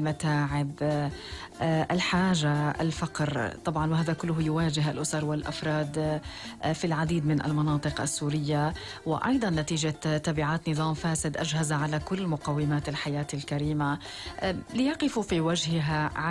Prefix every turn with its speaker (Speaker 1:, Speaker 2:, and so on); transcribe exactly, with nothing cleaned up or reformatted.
Speaker 1: المتاعب، الحاجة، الفقر طبعا، وهذا كله يواجه الأسر والأفراد في العديد من المناطق السورية، وأيضا نتيجة تبعات نظام فاسد أجهز على كل مقومات الحياة الكريمة. ليقفوا في وجهها